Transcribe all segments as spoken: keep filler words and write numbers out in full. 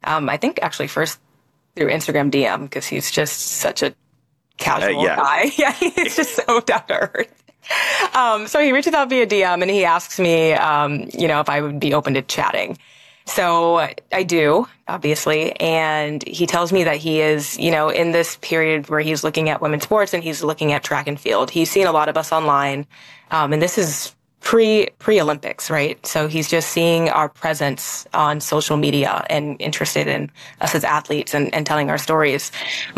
Um, I think actually first through Instagram D M, because he's just such a casual uh, yeah. guy. Yeah, he's just so down to earth. Um, so he reaches out via D M and he asks me, um, you know, if I would be open to chatting. So I do, obviously. And he tells me that he is, you know, in this period where he's looking at women's sports and he's looking at track and field. He's seen a lot of us online. Um, and this is pre, pre-Olympics, right? So he's just seeing our presence on social media and interested in us as athletes and, and telling our stories.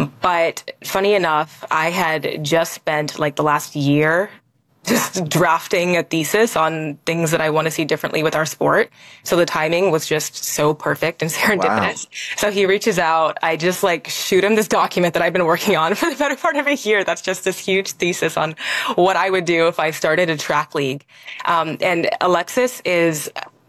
But funny enough, I had just spent like the last year just drafting a thesis on things that I want to see differently with our sport. So the timing was just so perfect and serendipitous. Wow. So he reaches out. I just like shoot him this document that I've been working on for the better part of a year. That's just this huge thesis on what I would do if I started a track league. Um, and Alexis is,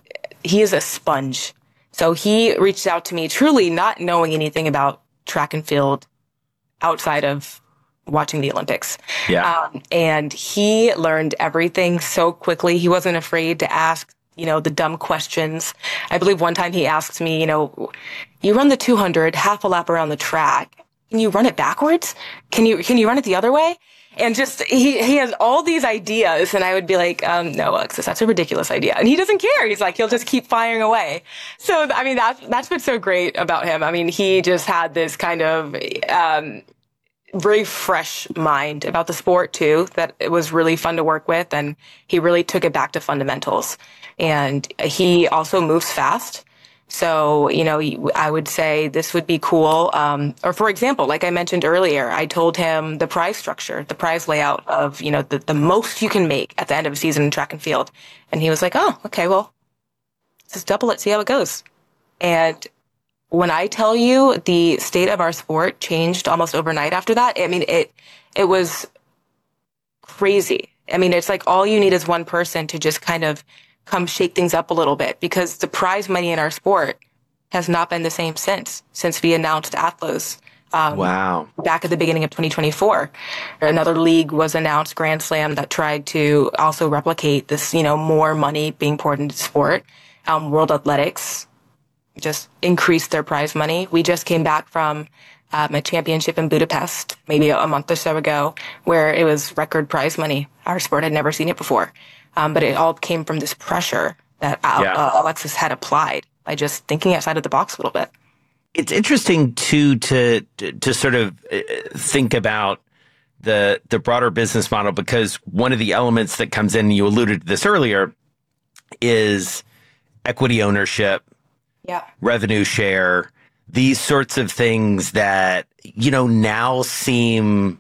he is a sponge. So he reached out to me truly not knowing anything about track and field outside of watching the Olympics. Yeah. Um, and he learned everything so quickly. He wasn't afraid to ask, you know, the dumb questions. I believe one time he asked me, you know, you run the two hundred, half a lap around the track. Can you run it backwards? Can you, can you run it the other way? And just, he, he has all these ideas. And I would be like, um, no, Alexis, that's a ridiculous idea. And he doesn't care. He's like, he'll just keep firing away. So, I mean, that's, that's what's so great about him. I mean, he just had this kind of, um, very fresh mind about the sport too, that it was really fun to work with. And he really took it back to fundamentals. And he also moves fast. So, you know, I would say this would be cool. Um, or for example, like I mentioned earlier, I told him the prize structure, the prize layout of, you know, the, the most you can make at the end of a season in track and field. And he was like, oh, okay, well, just double it, see how it goes. And when I tell you the state of our sport changed almost overnight after that, I mean, it, it was crazy. I mean, it's like all you need is one person to just kind of come shake things up a little bit, because the prize money in our sport has not been the same since, since we announced Athlos. Um, wow. Back at the beginning of twenty twenty-four. Another league was announced, Grand Slam, that tried to also replicate this, you know, more money being poured into sport. Um, World Athletics just increased their prize money. We just came back from um, a championship in Budapest, maybe a month or so ago, where it was record prize money. Our sport had never seen it before. Um, but it all came from this pressure that yeah. uh, Alexis had applied by just thinking outside of the box a little bit. It's interesting too to to sort of think about the the broader business model, because one of the elements that comes in, you alluded to this earlier, is equity ownership. Yeah. Revenue share, these sorts of things that, you know, now seem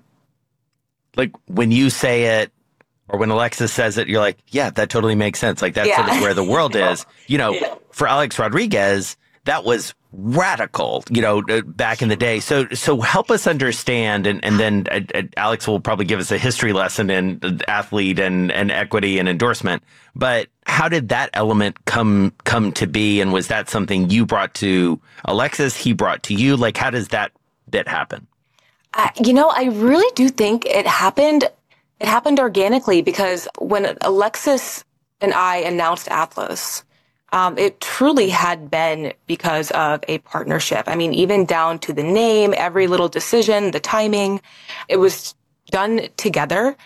like when you say it or when Alexis says it, you're like, yeah, that totally makes sense. Like that's yeah. sort of where the world is. You know, yeah. for Alex Rodriguez, that was radical, you know, back in the day. So, so help us understand, and, and then uh, uh, Alex will probably give us a history lesson in athlete and, and equity and endorsement. But how did that element come, come to be? And was that something you brought to Alexis, he brought to you? Like, how does that bit happen? Uh, you know, I really do think it happened, it happened organically, because when Alexis and I announced Athlos, Um, it truly had been because of a partnership. I mean, even down to the name, every little decision, the timing, it was done together.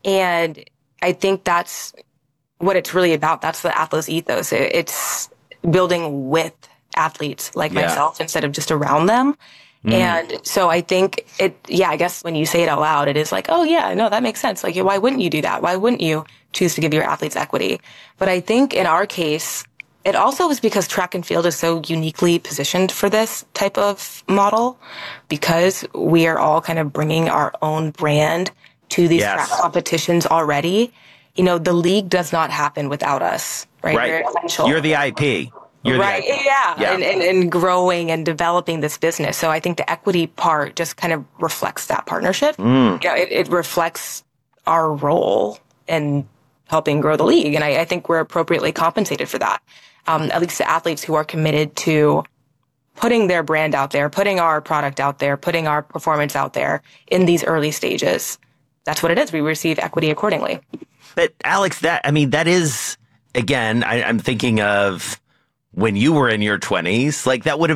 And I think that's what it's really about. That's the Athlos ethos. It's building with athletes like yeah. myself instead of just around them. Mm. And so I think it, yeah, I guess when you say it out loud, it is like, oh yeah, no, that makes sense. Like, why wouldn't you do that? Why wouldn't you choose to give your athletes equity? But I think in our case, it also was because track and field is so uniquely positioned for this type of model, because we are all kind of bringing our own brand to these yes. track competitions already. You know, the league does not happen without us, right? Right. You're the I P. You're right. The I P. Yeah. yeah. And, and, and growing and developing this business. So I think the equity part just kind of reflects that partnership. Mm. You know, it, it reflects our role in helping grow the league. And I, I think we're appropriately compensated for that. Um, at least the athletes who are committed to putting their brand out there, putting our product out there, putting our performance out there in these early stages. That's what it is. We receive equity accordingly. But Alex, that, I mean, that is, again, I, I'm thinking of when you were in your twenties, like that would have